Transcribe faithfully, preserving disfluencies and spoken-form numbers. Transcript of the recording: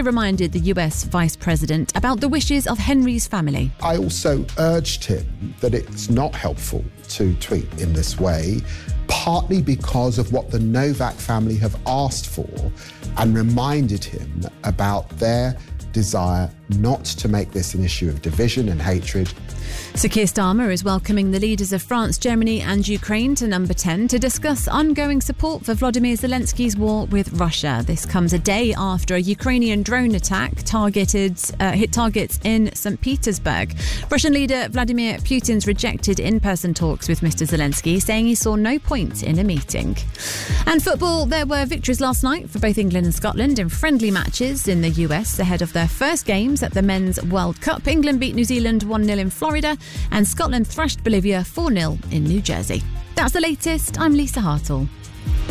reminded the U S Vice President about the wishes of Henry's family. I also urged him that it's not helpful to tweet in this way, partly because of what the Novak family have asked for, and reminded him about their desire not to make this an issue of division and hatred. Sir Keir Starmer is welcoming the leaders of France, Germany and Ukraine to Number ten to discuss ongoing support for Volodymyr Zelensky's war with Russia. This comes a day after a Ukrainian drone attack targeted uh, hit targets in Saint Petersburg. Russian leader Vladimir Putin's rejected in-person talks with Mister Zelensky, saying he saw no point in a meeting. And football, there were victories last night for both England and Scotland in friendly matches in the U S ahead of their first games at the Men's World Cup. England beat New Zealand one nil in Florida, and Scotland thrashed Bolivia four nil in New Jersey. That's the latest. I'm Lisa Hartle.